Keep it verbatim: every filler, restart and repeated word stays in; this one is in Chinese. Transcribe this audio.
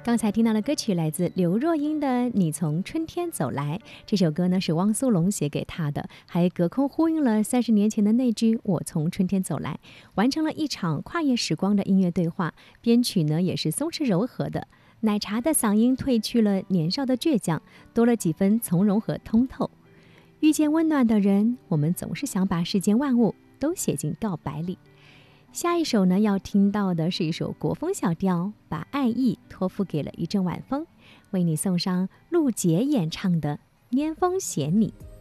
刚才听到的歌曲来自刘若英的《你从春天走来》，这首歌呢是汪苏泷写给她的，还隔空呼应了三十年前的那句我从春天走来，完成了一场跨越时光的音乐对话。编曲呢也是松弛柔和的，奶茶的嗓音褪去了年少的倔强，多了几分从容和通透。遇见温暖的人，我们总是想把世间万物都写进告白里。下一首呢，要听到的是一首国风小调，把爱意托付给了一阵晚风，为你送上陆杰演唱的《拈风写你》。